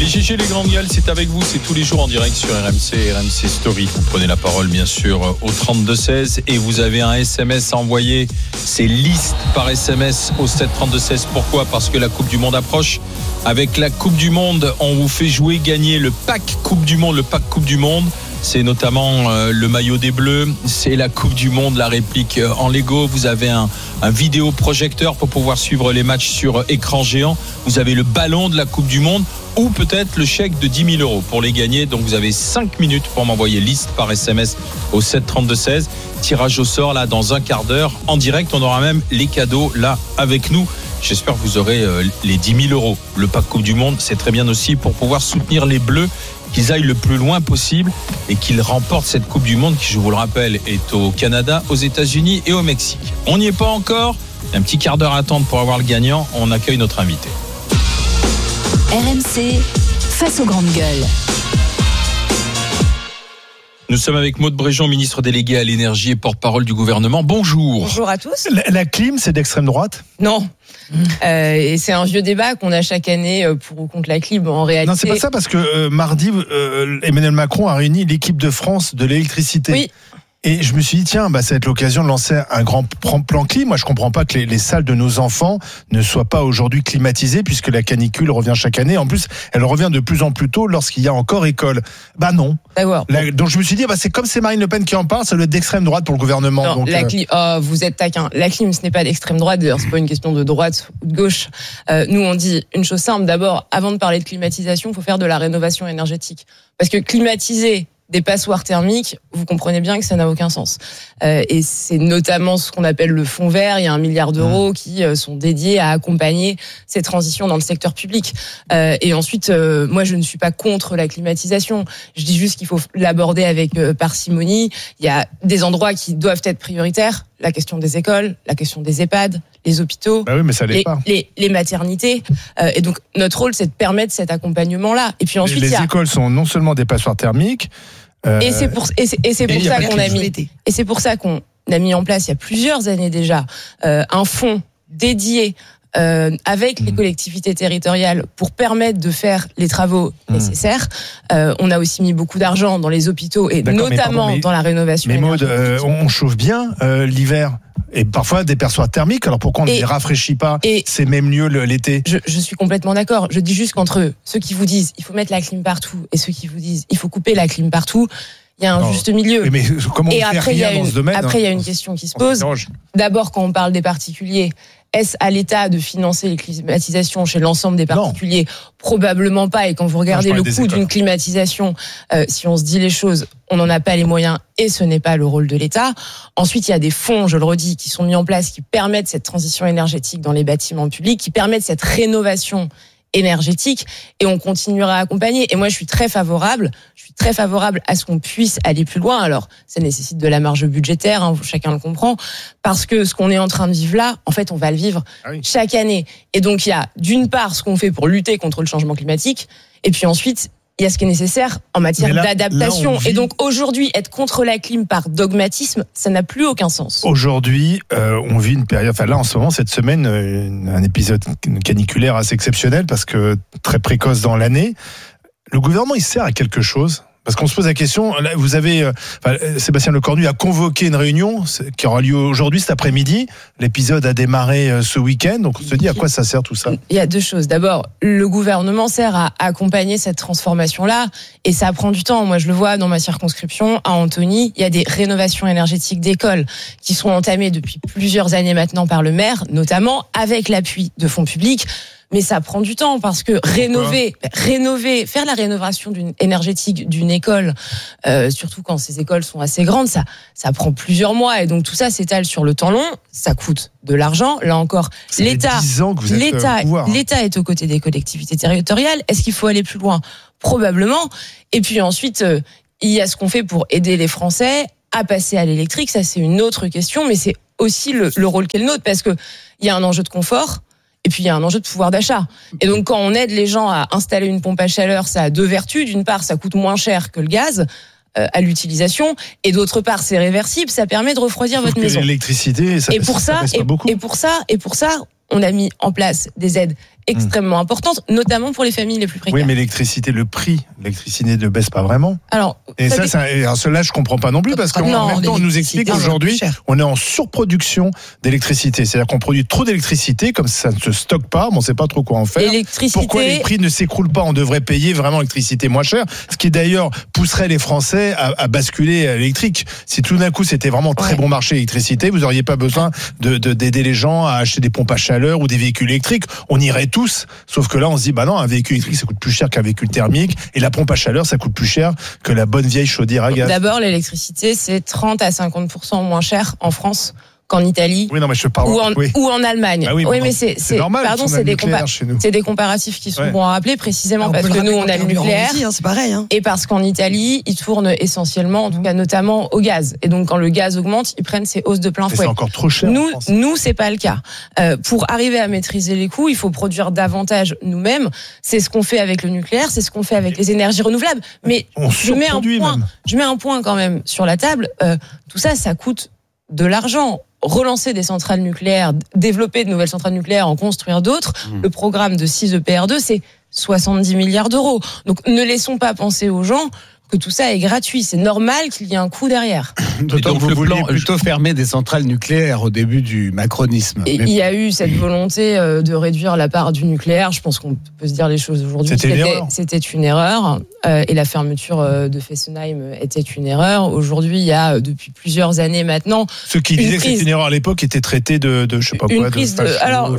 Les GG, les grandes gueules, c'est avec vous, c'est tous les jours en direct sur RMC Story. Vous prenez la parole bien sûr au 32-16 et vous avez un SMS à envoyer. C'est liste par SMS au 732-16. Pourquoi ? Parce que la Coupe du Monde approche. Avec la Coupe du Monde, on vous fait jouer, gagner le pack Coupe du Monde. Le pack Coupe du Monde, c'est notamment le maillot des Bleus, c'est la Coupe du Monde, la réplique en Lego. Vous avez un vidéoprojecteur pour pouvoir suivre les matchs sur écran géant. Vous avez le ballon de la Coupe du Monde ou peut-être le chèque de 10 000 € pour les gagner. Donc vous avez 5 minutes pour m'envoyer liste par SMS au 732-16. Tirage au sort là dans un quart d'heure en direct. On aura même les cadeaux là avec nous. J'espère que vous aurez les 10 000 €. Le pack Coupe du Monde, c'est très bien aussi pour pouvoir soutenir les Bleus, qu'ils aillent le plus loin possible et qu'ils remportent cette Coupe du Monde qui, je vous le rappelle, est au Canada, aux États-Unis et au Mexique. On n'y est pas encore. Un petit quart d'heure à attendre pour avoir le gagnant. On accueille notre invité. RMC, face aux grandes gueules. Nous sommes avec Maud Bréjon, ministre déléguée à l'énergie et porte-parole du gouvernement. Bonjour. Bonjour à tous. La clim, c'est d'extrême droite ? Non. Et c'est un vieux débat qu'on a chaque année pour ou contre la clim. En réalité, non, c'est pas ça, parce que mardi, Emmanuel Macron a réuni l'équipe de France de l'électricité. Oui. Et je me suis dit, tiens, ça va être l'occasion de lancer un grand plan clim. Moi, je comprends pas que les salles de nos enfants ne soient pas aujourd'hui climatisées, puisque la canicule revient chaque année. En plus, elle revient de plus en plus tôt lorsqu'il y a encore école. Non. D'accord. Donc je me suis dit, c'est comme c'est Marine Le Pen qui en parle, ça doit être d'extrême droite pour le gouvernement. Non, donc, la clim, vous êtes taquin. La clim, ce n'est pas d'extrême droite. D'ailleurs, c'est pas une question de droite ou de gauche. Nous, on dit une chose simple. D'abord, avant de parler de climatisation, il faut faire de la rénovation énergétique. Parce que climatiser des passoires thermiques, vous comprenez bien que ça n'a aucun sens. Et c'est notamment ce qu'on appelle le fonds vert. Il y a 1 milliard d'euros qui sont dédiés à accompagner ces transitions dans le secteur public. Et ensuite, moi, je ne suis pas contre la climatisation. Je dis juste qu'il faut l'aborder avec parcimonie. Il y a des endroits qui doivent être prioritaires. La question des écoles, la question des EHPAD, les hôpitaux, oui, mais ça l'est pas. Les maternités. Et donc, notre rôle, c'est de permettre cet accompagnement-là. Et puis ensuite, les écoles sont non seulement des passoires thermiques. Et c'est pour ça qu'on a mis en place il y a plusieurs années déjà un fonds dédié avec les collectivités territoriales pour permettre de faire les travaux nécessaires. On a aussi mis beaucoup d'argent dans les hôpitaux et notamment dans la rénovation énergétique. Mais Maud, on chauffe bien l'hiver et parfois des passoires thermiques. Alors pourquoi on ne les rafraîchit pas ces mêmes lieux l'été ? Je suis complètement d'accord. Je dis juste qu'entre ceux qui vous disent il faut mettre la clim partout et ceux qui vous disent il faut couper la clim partout, il y a un juste milieu. Mais comment on fait rien dans ce domaine ? Après, il y a une question qui se pose. D'abord, quand on parle des particuliers, est-ce à l'État de financer les climatisations chez l'ensemble des particuliers ? Probablement pas. Et quand vous regardez le coût d'une climatisation, si on se dit les choses, on n'en a pas les moyens et ce n'est pas le rôle de l'État. Ensuite, il y a des fonds, je le redis, qui sont mis en place, qui permettent cette transition énergétique dans les bâtiments publics, qui permettent cette rénovation énergétique et on continuera à accompagner. Et moi, je suis très favorable à ce qu'on puisse aller plus loin. Alors, ça nécessite de la marge budgétaire, chacun le comprend, parce que ce qu'on est en train de vivre là, en fait, on va le vivre chaque année. Et donc, il y a d'une part ce qu'on fait pour lutter contre le changement climatique, et puis ensuite, il y a ce qui est nécessaire en matière d'adaptation. Et donc aujourd'hui, être contre la clim par dogmatisme, ça n'a plus aucun sens. Aujourd'hui, on vit une période, là en ce moment, cette semaine, un épisode caniculaire assez exceptionnel parce que très précoce dans l'année. Le gouvernement, il sert à quelque chose ? Parce qu'on se pose la question, là, vous avez, Sébastien Lecornu a convoqué une réunion qui aura lieu aujourd'hui, cet après-midi. L'épisode a démarré ce week-end, donc on se dit à quoi ça sert tout ça ? Il y a deux choses. D'abord, le gouvernement sert à accompagner cette transformation-là, et ça prend du temps. Moi, je le vois dans ma circonscription, à Antony, il y a des rénovations énergétiques d'écoles qui sont entamées depuis plusieurs années maintenant par le maire, notamment avec l'appui de fonds publics. Mais ça prend du temps parce que rénover, faire la rénovation énergétique d'une école, surtout quand ces écoles sont assez grandes, ça prend plusieurs mois et donc tout ça s'étale sur le temps long. Ça coûte de l'argent. Là encore, l'État est aux côtés des collectivités territoriales. Est-ce qu'il faut aller plus loin ? Probablement. Et puis ensuite, il y a ce qu'on fait pour aider les Français à passer à l'électrique. Ça, c'est une autre question, mais c'est aussi le rôle qu'est le nôtre parce que il y a un enjeu de confort. Et puis, il y a un enjeu de pouvoir d'achat. Et donc, quand on aide les gens à installer une pompe à chaleur, ça a deux vertus. D'une part, ça coûte moins cher que le gaz à l'utilisation. Et d'autre part, c'est réversible. Ça permet de refroidir votre maison. L'électricité, ça et pour ça, pas beaucoup. Et pour ça, on a mis en place des aides extrêmement importante, notamment pour les familles les plus précaires. Oui, mais le prix de l'électricité ne baisse pas vraiment. Alors, et cela, je comprends pas non plus, parce qu'en même temps, on nous explique qu'aujourd'hui, on est en surproduction d'électricité. C'est-à-dire qu'on produit trop d'électricité, comme ça ne se stocke pas, on ne sait pas trop quoi en faire. Pourquoi les prix ne s'écroulent pas? On devrait payer vraiment l'électricité moins cher, ce qui d'ailleurs pousserait les Français à basculer à l'électrique. Si tout d'un coup, c'était vraiment très bon marché d'électricité, vous n'auriez pas besoin d'aider les gens à acheter des pompes à chaleur ou des véhicules électriques. On irait tous, sauf que là, on se dit, bah non, un véhicule électrique, ça coûte plus cher qu'un véhicule thermique, et la pompe à chaleur, ça coûte plus cher que la bonne vieille chaudière à gaz. D'abord, l'électricité, c'est 30 à 50% moins cher en France qu'en Italie ou en Allemagne. Ah oui, mais c'est normal. Pardon, c'est des comparatifs qui sont bons à rappeler précisément parce que nous on a le nucléaire, c'est pareil. Et parce qu'en Italie, ils tournent essentiellement, en tout cas notamment au gaz. Et donc quand le gaz augmente, ils prennent ces hausses de plein fouet. C'est encore trop cher. Nous, c'est pas le cas. Pour arriver à maîtriser les coûts, il faut produire davantage nous-mêmes. C'est ce qu'on fait avec le nucléaire, c'est ce qu'on fait avec les énergies renouvelables. Mais je mets un point quand même sur la table. Tout ça, ça coûte de l'argent. Relancer des centrales nucléaires, développer de nouvelles centrales nucléaires, en construire d'autres. Le programme de 6 EPR2, c'est 70 milliards d'euros. Donc ne laissons pas penser aux gens que tout ça est gratuit. C'est normal qu'il y ait un coût derrière. Donc le plan plutôt fermer des centrales nucléaires au début du macronisme. Et il y a eu cette volonté de réduire la part du nucléaire. Je pense qu'on peut se dire les choses aujourd'hui. C'était une erreur. Et la fermeture de Fessenheim était une erreur. Aujourd'hui, il y a depuis plusieurs années maintenant. Ceux qui disaient que c'était une erreur à l'époque étaient traités de je sais pas quoi. Alors,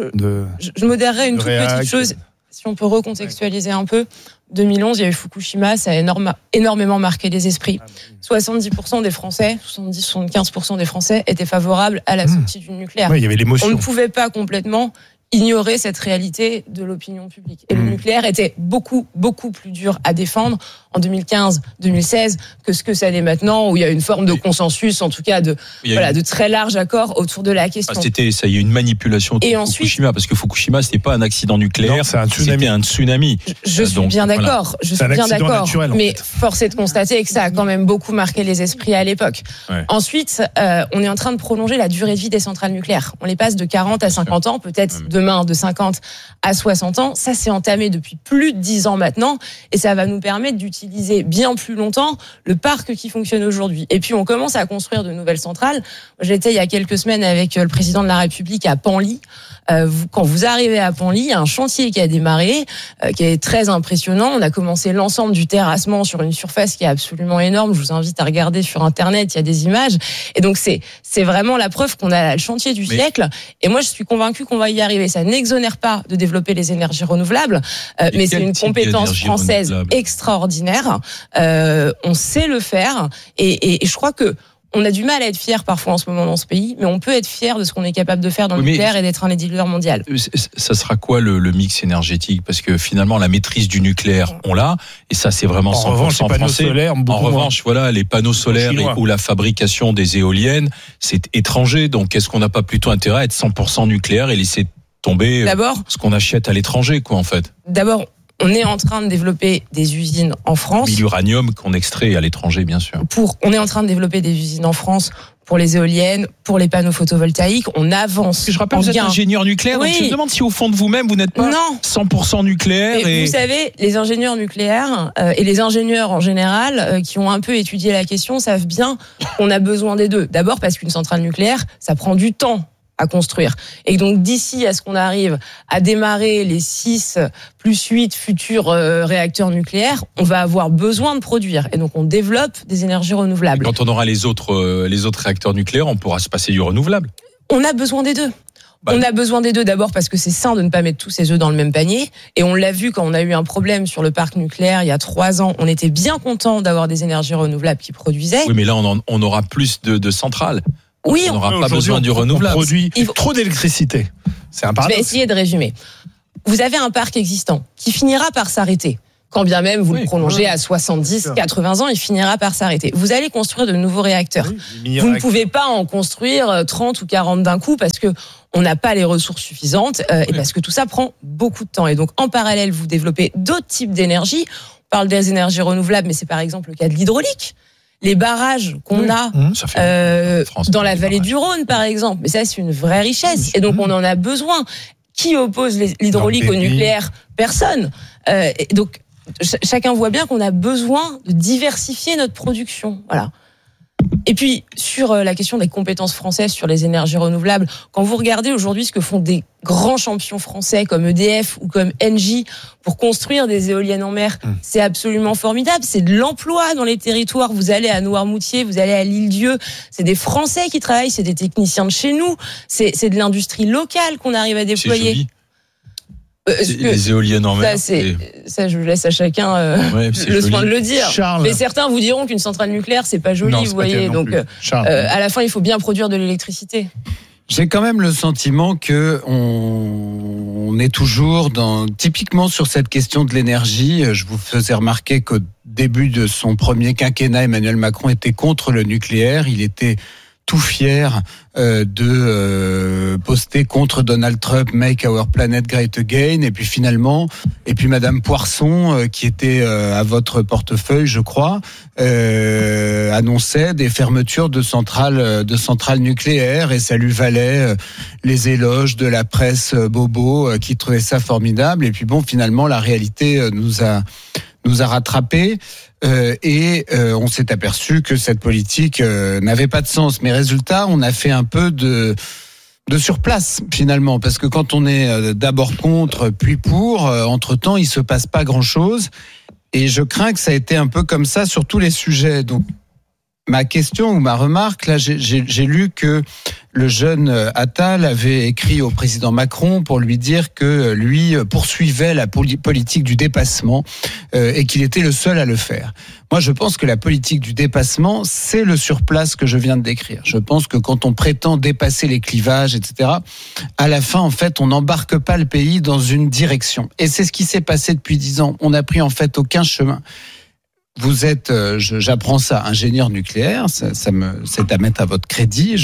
je modérerais une toute petite chose. Si on peut recontextualiser un peu, 2011, il y a eu Fukushima, ça a énormément marqué les esprits. 70% des Français, 70-75% des Français étaient favorables à la sortie du nucléaire. Ouais, il y avait l'émotion. On ne pouvait pas complètement ignorer cette réalité de l'opinion publique. Et le nucléaire était beaucoup, beaucoup plus dur à défendre en 2015-2016 que ce que ça l'est maintenant, où il y a une forme de consensus, en tout cas de très large accord autour de la question. Il y a eu une manipulation de Fukushima, parce que Fukushima, c'était pas un accident nucléaire, c'était un tsunami. Je suis bien d'accord, naturel, mais force est de constater que ça a quand même beaucoup marqué les esprits à l'époque. Ouais. Ensuite, on est en train de prolonger la durée de vie des centrales nucléaires. On les passe de 40 à 50 ans, peut-être demain de 50 à 60 ans. Ça, c'est entamé depuis plus de 10 ans maintenant, et ça va nous permettre d'utiliser bien plus longtemps le parc qui fonctionne aujourd'hui. Et puis, on commence à construire de nouvelles centrales. J'étais il y a quelques semaines avec le président de la République à Penly. Quand vous arrivez à Penly, il y a un chantier qui a démarré, qui est très impressionnant. On a commencé l'ensemble du terrassement sur une surface qui est absolument énorme. Je vous invite à regarder sur Internet, il y a des images. Et donc, c'est vraiment la preuve qu'on a le chantier du siècle. Et moi, je suis convaincue qu'on va y arriver. Ça n'exonère pas de développer les énergies renouvelables, mais c'est une compétence française extraordinaire. On sait le faire, et je crois que on a du mal à être fier parfois en ce moment dans ce pays, mais on peut être fier de ce qu'on est capable de faire dans le nucléaire et d'être un des leaders mondial. Ça sera quoi le mix énergétique? Parce que finalement, la maîtrise du nucléaire, on l'a, et ça, c'est vraiment 100% français. En revanche, voilà, les panneaux solaires ou la fabrication des éoliennes, c'est étranger. Donc, est-ce qu'on n'a pas plutôt intérêt à être 100% nucléaire et laisser tomber ce qu'on achète à l'étranger, quoi, en fait? D'abord, on est en train de développer des usines en France. Mais l'uranium qu'on extrait à l'étranger, bien sûr. On est en train de développer des usines en France pour les éoliennes, pour les panneaux photovoltaïques. On avance. Je rappelle, vous êtes ingénieur nucléaire, donc je me demande si au fond de vous-même, vous n'êtes pas 100% nucléaire. Vous savez, les ingénieurs nucléaires et les ingénieurs en général qui ont un peu étudié la question savent bien qu'on a besoin des deux. D'abord parce qu'une centrale nucléaire, ça prend du temps à construire. Et donc, d'ici à ce qu'on arrive à démarrer les 6 plus 8 futurs réacteurs nucléaires, on va avoir besoin de produire. Et donc, on développe des énergies renouvelables. Et quand on aura les autres réacteurs nucléaires, on pourra se passer du renouvelable. On a besoin des deux. On a besoin des deux d'abord parce que c'est sain de ne pas mettre tous ses œufs dans le même panier. Et on l'a vu quand on a eu un problème sur le parc nucléaire il y a 3 ans. On était bien content d'avoir des énergies renouvelables qui produisaient. Oui, mais là, on aura plus de centrales. Oui, on n'aura pas besoin du renouvelable. On produit trop d'électricité. C'est un paradoxe. Je vais essayer de résumer. Vous avez un parc existant qui finira par s'arrêter. Quand bien même vous le prolongez à 70, 80 ans, il finira par s'arrêter. Vous allez construire de nouveaux réacteurs. Vous ne pouvez pas en construire 30 ou 40 d'un coup parce que on n'a pas les ressources suffisantes et parce que tout ça prend beaucoup de temps. Et donc, en parallèle, vous développez d'autres types d'énergie. On parle des énergies renouvelables, mais c'est par exemple le cas de l'hydraulique. Les barrages qu'on a dans la vallée du Rhône, par exemple. Mais ça, c'est une vraie richesse. Et donc, on en a besoin. Qui oppose l'hydraulique au nucléaire? Personne. Et donc, chacun voit bien qu'on a besoin de diversifier notre production. Voilà. Et puis, sur la question des compétences françaises sur les énergies renouvelables, quand vous regardez aujourd'hui ce que font des grands champions français comme EDF ou comme Engie pour construire des éoliennes en mer, c'est absolument formidable. C'est de l'emploi dans les territoires. Vous allez à Noirmoutier, vous allez à l'Île-Dieu. C'est des Français qui travaillent, c'est des techniciens de chez nous. C'est de l'industrie locale qu'on arrive à déployer. C'est joli. Les éoliennes en mer. Ça, je laisse à chacun le soin de le dire. Charles. Mais certains vous diront qu'une centrale nucléaire, c'est pas joli, Non, vous voyez. Donc, à la fin, il faut bien produire de l'électricité. J'ai quand même le sentiment que on est toujours typiquement sur cette question de l'énergie. Je vous faisais remarquer qu'au début de son premier quinquennat, Emmanuel Macron était contre le nucléaire. Il était tout fier de poster contre Donald Trump Make Our Planet Great Again, et puis finalement, Madame Poisson qui était à votre portefeuille, je crois, annonçait des fermetures de centrales nucléaires, et ça lui valait les éloges de la presse bobo qui trouvait ça formidable. Et puis bon, finalement, la réalité nous a rattrapés. On s'est aperçu que cette politique n'avait pas de sens. Mais résultat, on a fait un peu de surplace finalement, parce que quand on est d'abord contre puis pour, entre-temps, il se passe pas grand-chose. Et je crains que ça ait été un peu comme ça sur tous les sujets. Donc, ma question ou ma remarque, là, j'ai lu que le jeune Attal avait écrit au président Macron pour lui dire que lui poursuivait la politique du dépassement et qu'il était le seul à le faire. Moi, je pense que la politique du dépassement, c'est le surplace que je viens de décrire. Je pense que quand on prétend dépasser les clivages, etc., à la fin, en fait, on n'embarque pas le pays dans une direction. Et c'est ce qui s'est passé depuis 10 ans. On n'a pris en fait aucun chemin. Vous êtes, j'apprends ça, ingénieur nucléaire, c'est à mettre à votre crédit.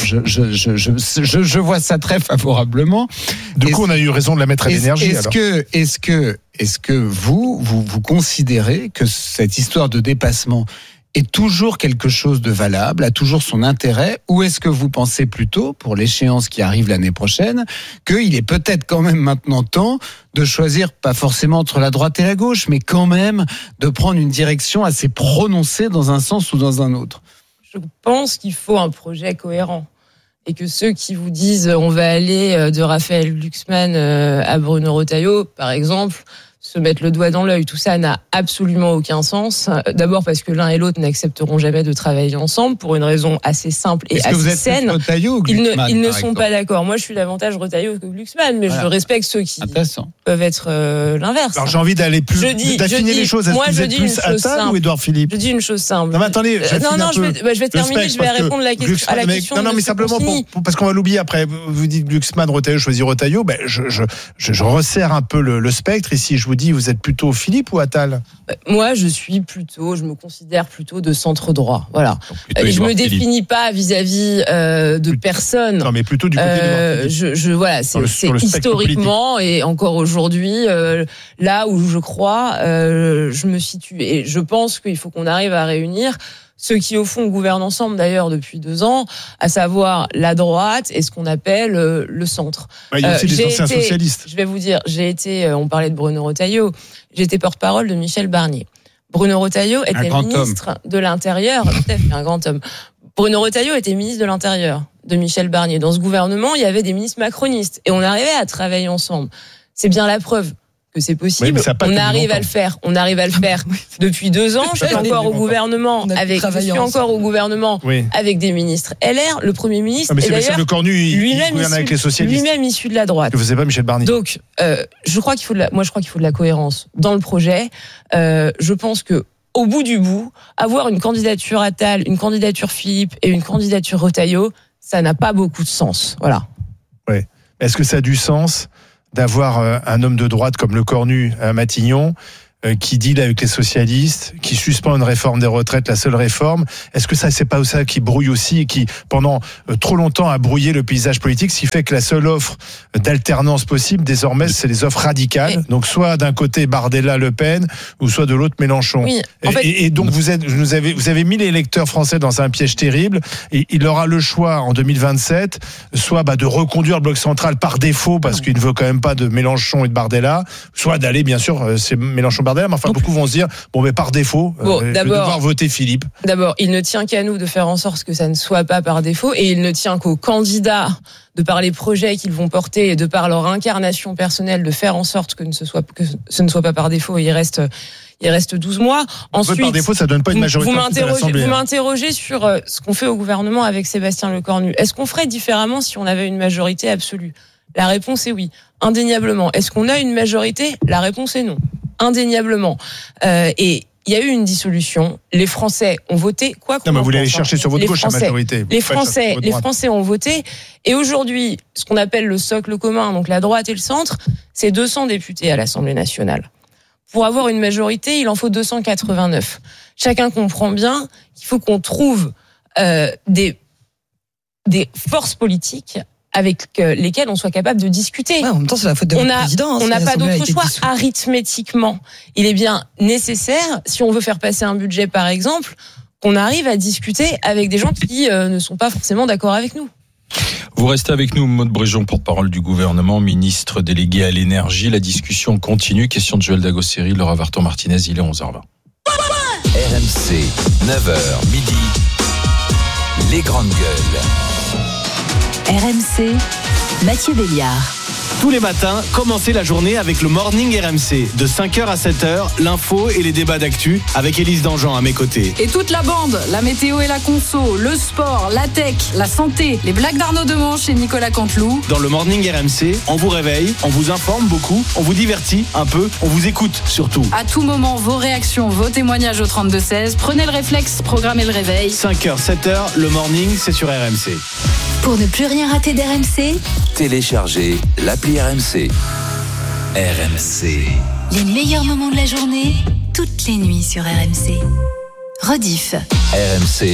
Je vois ça très favorablement. Du coup, on a eu raison de la mettre à l'énergie. Est-ce que vous considérez que cette histoire de dépassement est toujours quelque chose de valable, a toujours son intérêt, ou est-ce que vous pensez plutôt, pour l'échéance qui arrive l'année prochaine, qu'il est peut-être quand même maintenant temps de choisir, pas forcément entre la droite et la gauche, mais quand même de prendre une direction assez prononcée dans un sens ou dans un autre? Je pense qu'il faut un projet cohérent. Et que ceux qui vous disent on va aller de Raphaël Glucksmann à Bruno Retailleau, par exemple, se mettre le doigt dans l'œil, tout ça n'a absolument aucun sens. D'abord parce que l'un et l'autre n'accepteront jamais de travailler ensemble pour une raison assez simple et assez saine. Ils ne sont pas d'accord. Moi, je suis davantage Retailleau que Glucksmann, mais je respecte ceux qui peuvent être l'inverse. Alors j'ai envie d'aller d'affiner les choses. Est-ce que vous êtes plus Attal ou Édouard Philippe? Je dis une chose simple. Non, mais attendez, je vais terminer, je vais répondre à la question. Non, mais simplement parce qu'on va l'oublier après. Vous dites Glucksmann, Retailleau, choisis Retailleau. Ben, je resserre un peu le spectre ici. Je vous dis, vous êtes plutôt Philippe ou Attal? Moi, je me considère plutôt de centre droit. Voilà. Et je me définis pas vis-à-vis de personne. Non, mais plutôt du côté de voilà, c'est historiquement et encore aujourd'hui là où je crois, je me situe. Et je pense qu'il faut qu'on arrive à réunir ceux qui, au fond, gouvernent ensemble, d'ailleurs, depuis 2 ans, à savoir la droite et ce qu'on appelle le centre. Il y a aussi des anciens socialistes. Je vais vous dire, on parlait de Bruno Retailleau, j'ai été porte-parole de Michel Barnier. Bruno Retailleau était ministre de l'Intérieur, tout à fait, un grand homme. Bruno Retailleau était ministre de l'Intérieur de Michel Barnier. Dans ce gouvernement, il y avait des ministres macronistes et on arrivait à travailler ensemble. C'est bien la preuve que c'est possible. Oui, on arrive à le faire. On arrive à le faire depuis 2 ans. Je suis encore au gouvernement avec des ministres LR. Le Premier ministre est d'ailleurs le Cornu, il gouverne avec les socialistes. Lui-même issu de la droite. Vous savez pas Michel Barnier. Donc, je crois qu'il faut de la cohérence dans le projet. Je pense que au bout du bout, avoir une candidature Attal, une candidature Philippe et une candidature Retailleau, ça n'a pas beaucoup de sens. Voilà. Ouais. Est-ce que ça a du sens d'avoir un homme de droite comme Le Cornu à Matignon, qui deal avec les socialistes, qui suspend une réforme des retraites, la seule réforme. Est-ce que ça, c'est pas ça qui brouille aussi et qui, pendant trop longtemps, a brouillé le paysage politique, ce qui fait que la seule offre d'alternance possible, désormais, c'est les offres radicales. Donc, soit d'un côté Bardella, Le Pen, ou soit de l'autre Mélenchon. Oui, et donc, vous avez mis les électeurs français dans un piège terrible. Et il aura le choix en 2027, soit de reconduire le bloc central par défaut, parce qu'il ne veut quand même pas de Mélenchon et de Bardella, soit d'aller, bien sûr, c'est Mélenchon-Bardella, mais enfin, beaucoup vont se dire, mais par défaut, je vais devoir voter Philippe. D'abord, il ne tient qu'à nous de faire en sorte que ça ne soit pas par défaut, et il ne tient qu'aux candidats, de par les projets qu'ils vont porter et de par leur incarnation personnelle, de faire en sorte que ce ne soit pas par défaut. Et il reste 12 mois. Ensuite, par défaut, ça donne pas une majorité. Vous m'interrogez sur ce qu'on fait au gouvernement avec Sébastien Lecornu. Est-ce qu'on ferait différemment si on avait une majorité absolue ? La réponse est oui, indéniablement. Est-ce qu'on a une majorité ? La réponse est non, indéniablement. Et il y a eu une dissolution. Les Français ont voté. Non, mais vous l'allez chercher sur votre gauche, la majorité. Les Français ont voté. Et aujourd'hui, ce qu'on appelle le socle commun, donc la droite et le centre, c'est 200 députés à l'Assemblée nationale. Pour avoir une majorité, il en faut 289. Chacun comprend bien qu'il faut qu'on trouve des forces politiques avec lesquelles on soit capable de discuter. Ouais, en même temps, c'est la faute de votre président. On n'a pas d'autre choix. Arithmétiquement, il est bien nécessaire, si on veut faire passer un budget, par exemple, qu'on arrive à discuter avec des gens qui ne sont pas forcément d'accord avec nous. Vous restez avec nous, Maud Bréjon, porte-parole du gouvernement, ministre délégué à l'énergie. La discussion continue. Question de Joël Dagosseri, Laura Varton-Martinez, il est 11h20. RMC, 9h, midi, les grandes gueules. RMC, Mathieu Béliard. Tous les matins, commencez la journée avec le Morning RMC. De 5h à 7h, l'info et les débats d'actu avec Élise Dangean à mes côtés. Et toute la bande, la météo et la conso, le sport, la tech, la santé, les blagues d'Arnaud Demanche et Nicolas Canteloup. Dans le Morning RMC, on vous réveille, on vous informe beaucoup, on vous divertit un peu, on vous écoute surtout. À tout moment, vos réactions, vos témoignages au 32-16. Prenez le réflexe, programmez le réveil. 5h, 7h, le Morning, c'est sur RMC. Pour ne plus rien rater d'RMC, Téléchargez l'appli RMC. RMC. les meilleurs moments de la journée, toutes les nuits sur RMC. Rediff. RMC.